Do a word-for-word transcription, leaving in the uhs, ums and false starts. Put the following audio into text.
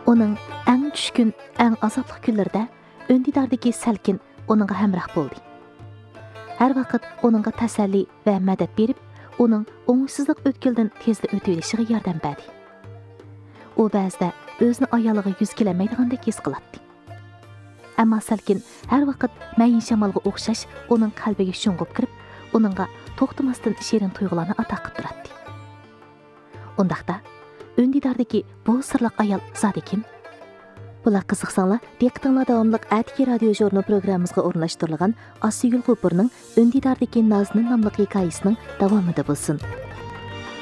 Onun eng tushkun, eng azobli kunlarda Öndidardagi Salkin onunğa hamroh bo'ldi. Har vaqt onunğa tasalli va madad berib, uning o'ngsizlik o'tkildan tezda o'tib olishiga yordam berdi. U ba'zida o'zini ayoliga yuz kelamaydigandek his qiladi. Ammo Salkin har vaqt mayin shamolga o'xshash uning qalbiga sho'ng'ib kirib, uningga to'xtamasdan shirin tuyg'ularni ata qilib turadi. Undaqda Öndidardagi bu sirliq ayol zodi kim? Bular qiziqsanglar, diqqatinglar davomliq Atiki radio jurnal programmamizga o'rnashtirilgan Asiyul G'upurning Öndidardagi Nazni nomli hikoyasining davomida bo'lsin.